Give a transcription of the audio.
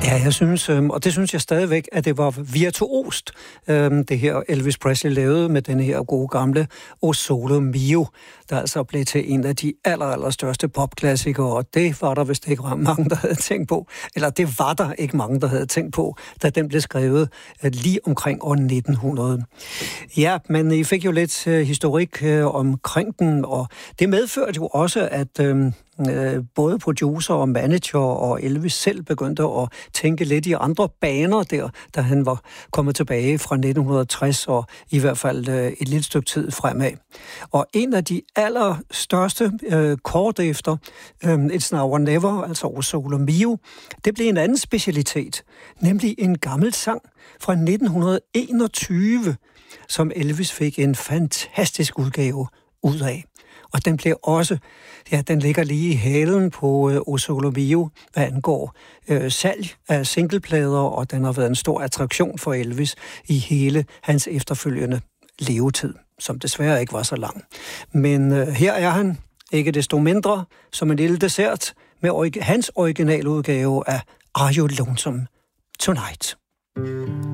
Ja, jeg synes, og det synes jeg stadigvæk, at det var virtuost, det her Elvis Presley lavede med den her gode gamle O Sole Mio, der altså blev til en af de allerstørste popklassikere, og det var der vist ikke mange, der havde tænkt på, eller det var der ikke mange, der havde tænkt på, da den blev skrevet lige omkring år 1900. Ja, men I fik jo lidt historik omkring den, og det medførte jo også, at både producer og manager og Elvis selv begyndte at tænke lidt i andre baner der, da han var kommet tilbage fra 1960 og i hvert fald et lille stykke tid fremad. Og en af de allerstørste kort efter It's Now or Never, altså O Sole Mio, det blev en anden specialitet, nemlig en gammel sang fra 1921, som Elvis fik en fantastisk udgave ud af. Og den blev også, ja, den ligger lige i halen på O Sole Mio, hvad angår salg af singleplader, og den har været en stor attraktion for Elvis i hele hans efterfølgende levetid, som desværre ikke var så lang. Men her er han, ikke desto mindre, som en lille dessert med hans originaludgave af Are You Lonesome Tonight?